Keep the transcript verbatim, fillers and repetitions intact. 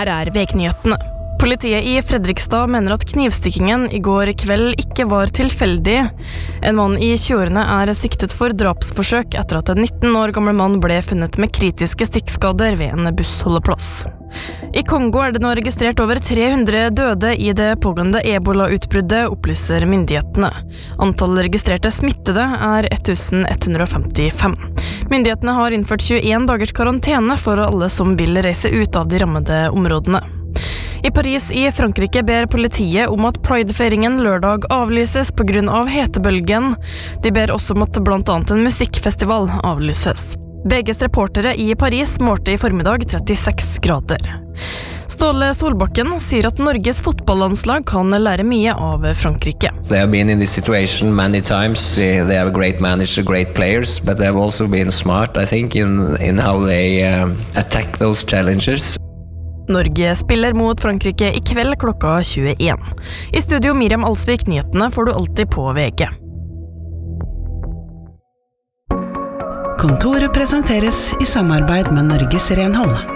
Her er VG-nyhetene. Politiet i Fredrikstad mener at knivstikkingen i går kveld ikke var tilfeldig. En mann i tjueårene er siktet for drapsforsøk etter at en nitten år gammel mann ble funnet med kritiske stikkskader ved en bussholdeplass. I Kongo er det nå registrert over tre hundre døde i det pågående ebola-utbruddet, opplyser myndighetene. Antallet registrerte smittede er ett tusen ett hundre femtifem. Myndighetene har innført tjueen dagers karantene for alle som vil reise ut av de rammede områdene. I Paris i Frankrike ber politiet om at Pride-feiringen lørdag avlyses på grunn av hetebølgen. De ber også om at blant annet en musikkfestival avlyses. V G's reportere i Paris målte i formiddag trettiseks grader. Ståle Solbakken sier at Norges fotballandslag kan lære mye av Frankrike. They have been in this situation many times. They, they have a great manager, great players, but they have also been smart, I think, in, in how they um, attack those challenges. Norge spiller mot Frankrike i kveld klokka tjueen. I studio Miriam Alsvik, nyhetene får du alltid på V G. Kontoret presenteres i samarbeid med Norges Renhold.